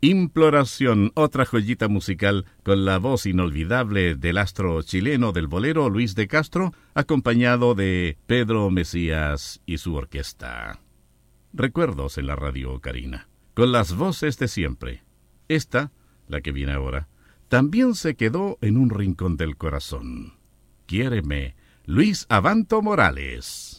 Imploración, otra joyita musical con la voz inolvidable del astro chileno del bolero Luis de Castro, acompañado de Pedro Mesías y su orquesta. Recuerdos en la radio, Karina, con las voces de siempre. Esta, la que viene ahora, también se quedó en un rincón del corazón. Quiéreme, Luis Abanto Morales.